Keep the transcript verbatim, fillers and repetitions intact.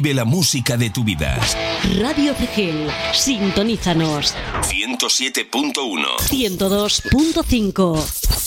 Vive la música de tu vida. Radio Cegel, sintonízanos. ciento siete punto uno. ciento dos punto cinco.